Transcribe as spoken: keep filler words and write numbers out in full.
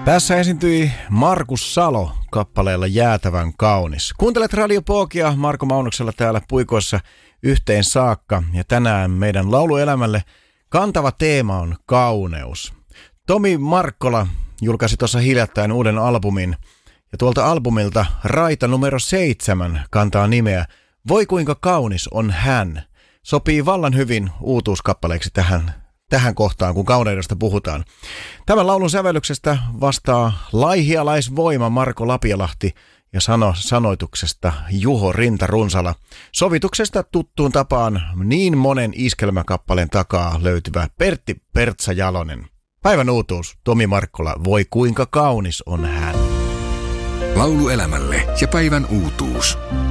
Tässä esiintyi Markus Salo kappaleella Jäätävän kaunis. Kuuntelet Radio Pookia Marko Maunoksella täällä puikoissa yhteen saakka. Ja tänään meidän lauluelämälle kantava teema on kauneus. Tomi Markkola julkaisi tuossa hiljattain uuden albumin. Ja tuolta albumilta Raita numero seitsemän kantaa nimeä Voi kuinka kaunis on hän. Sopii vallan hyvin uutuuskappaleeksi tähän Tähän kohtaan, kun kauneudesta puhutaan. Tämän laulun sävellyksestä vastaa laihialaisvoima Marko Lapialahti ja sano sanoituksesta Juho Rinta-Runsala. Sovituksesta tuttuun tapaan niin monen iskelmäkappaleen takaa löytyvä Pertti Pertsa-Jalonen. Päivän uutuus, Tomi Markkola, Voi kuinka kaunis on hän. Lauluelämälle ja päivän uutuus.